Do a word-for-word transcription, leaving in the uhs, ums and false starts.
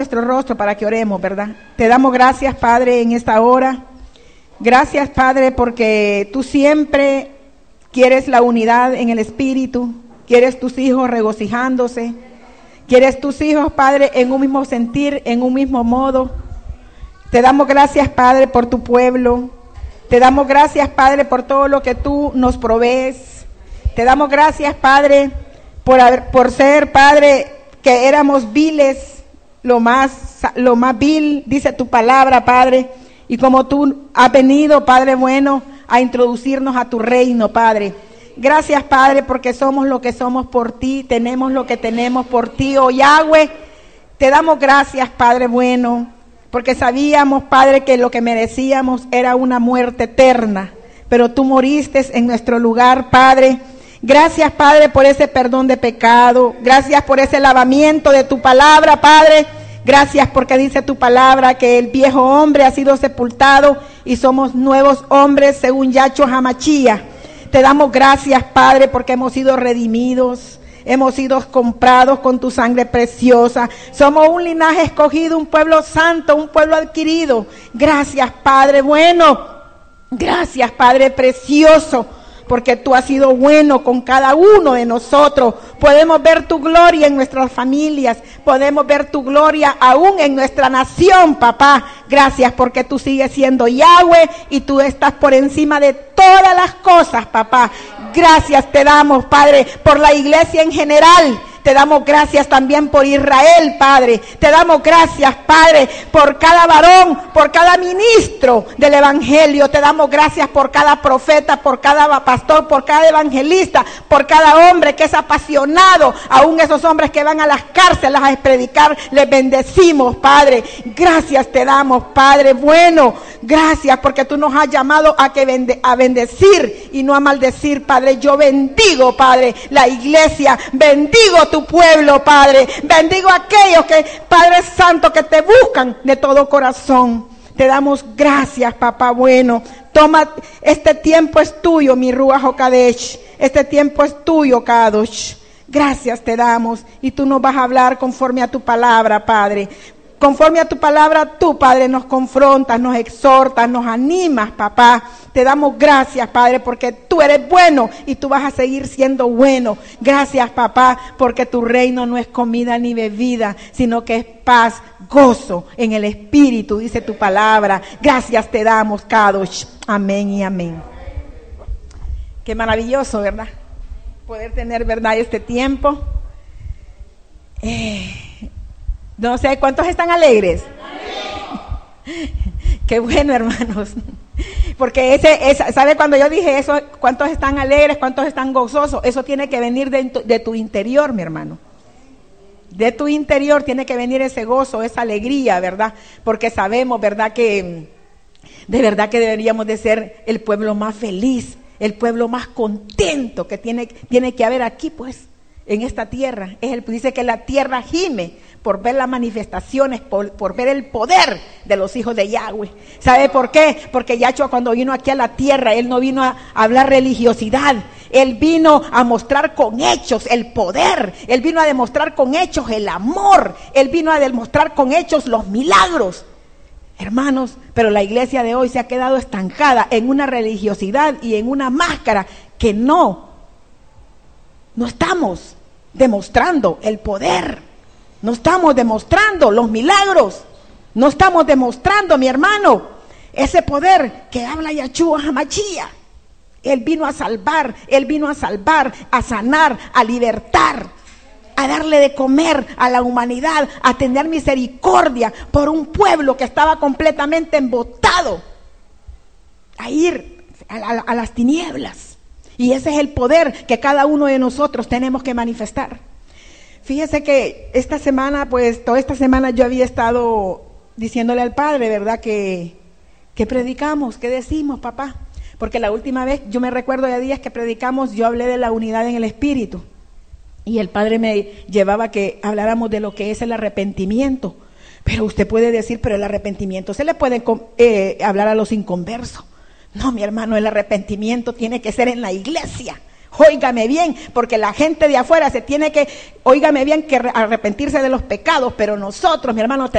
nuestro rostro para que oremos, ¿verdad? Te damos gracias, Padre, en esta hora. Gracias, Padre, porque tú siempre quieres la unidad en el Espíritu, quieres tus hijos regocijándose, quieres tus hijos, Padre, en un mismo sentir, en un mismo modo. Te damos gracias, Padre, por tu pueblo. Te damos gracias, Padre, por todo lo que tú nos provees. Te damos gracias, Padre, por, haber, por ser, Padre, que éramos viles, lo más, lo más vil, dice tu palabra, Padre. Y como tú has venido, Padre bueno, a introducirnos a tu reino, Padre. Gracias, Padre, porque somos lo que somos por ti, tenemos lo que tenemos por ti, oh Yahweh. Te damos gracias, Padre bueno, porque sabíamos, Padre, que lo que merecíamos era una muerte eterna, pero tú moriste en nuestro lugar, Padre. Gracias, Padre, por ese perdón de pecado. Gracias por ese lavamiento de tu palabra, Padre. Gracias porque dice tu palabra que el viejo hombre ha sido sepultado y somos nuevos hombres según Yahshua Hamashia. Te damos gracias, Padre, porque hemos sido redimidos. Hemos sido comprados con tu sangre preciosa. Somos un linaje escogido, un pueblo santo, un pueblo adquirido. Gracias, Padre bueno. Gracias, Padre precioso, porque tú has sido bueno con cada uno de nosotros. Podemos ver tu gloria en nuestras familias. Podemos ver tu gloria aún en nuestra nación, papá. Gracias porque tú sigues siendo Yahweh y tú estás por encima de todas las cosas, papá. Gracias te damos, Padre, por la iglesia en general. Te damos gracias también por Israel, Padre. Te damos gracias, Padre, por cada varón, por cada ministro del evangelio. Te damos gracias por cada profeta, por cada pastor, por cada evangelista, por cada hombre que es apasionado. Aún esos hombres que van a las cárceles a predicar, les bendecimos, Padre. Gracias te damos, Padre bueno. Gracias porque tú nos has llamado a que bende, a bendecir y no a maldecir, Padre. Yo bendigo, Padre, la iglesia. Bendigo tu pueblo, Padre. Bendigo a aquellos que, Padre Santo, que te buscan de todo corazón. Te damos gracias, papá bueno. Toma, este tiempo es tuyo, mi Ruach HaKodesh. Este tiempo es tuyo, Kadosh. Gracias te damos y tú nos vas a hablar conforme a tu palabra, Padre. Conforme a tu palabra, tú, Padre, nos confrontas, nos exhortas, nos animas, papá. Te damos gracias, Padre, porque tú eres bueno y tú vas a seguir siendo bueno. Gracias, papá, porque tu reino no es comida ni bebida, sino que es paz, gozo en el Espíritu, dice tu palabra. Gracias te damos, Kadosh. Amén y amén. Qué maravilloso, ¿verdad? Poder tener, ¿verdad?, este tiempo. Eh... No sé, ¿cuántos están alegres? ¡Amén! Qué bueno, hermanos. Porque ese, ese, ¿sabe cuando yo dije eso? ¿Cuántos están alegres? ¿Cuántos están gozosos? Eso tiene que venir de, de tu interior, mi hermano. De tu interior tiene que venir ese gozo, esa alegría, ¿verdad? Porque sabemos, ¿verdad?, que de verdad que deberíamos de ser el pueblo más feliz, el pueblo más contento que tiene, tiene que haber aquí, pues, en esta tierra. Es el, dice que la tierra gime por ver las manifestaciones, por, por ver el poder de los hijos de Yahweh. ¿Sabe por qué? Porque Yahshua, cuando vino aquí a la tierra, Él no vino a, a hablar religiosidad. Él vino a mostrar con hechos el poder. Él vino a demostrar con hechos el amor. Él vino a demostrar con hechos los milagros. Hermanos, pero la iglesia de hoy se ha quedado estancada en una religiosidad y en una máscara que no, no estamos demostrando el poder. No estamos demostrando los milagros. No estamos demostrando, mi hermano, ese poder que habla Yahshua Hamashia. Él vino a salvar, Él vino a salvar, a sanar, a libertar, a darle de comer a la humanidad, a tener misericordia por un pueblo que estaba completamente embotado, a ir a, a, a las tinieblas. Y ese es el poder que cada uno de nosotros tenemos que manifestar. Fíjese que esta semana, pues toda esta semana yo había estado diciéndole al Padre, ¿verdad?, que, que predicamos, que decimos, papá. Porque la última vez, yo me recuerdo de días que predicamos, yo hablé de la unidad en el Espíritu. Y el Padre me llevaba que habláramos de lo que es el arrepentimiento. Pero usted puede decir, pero el arrepentimiento se le puede eh, hablar a los inconversos. No, mi hermano, el arrepentimiento tiene que ser en la iglesia. Óigame bien, porque la gente de afuera se tiene que, óigame bien, que arrepentirse de los pecados, pero nosotros, mi hermano,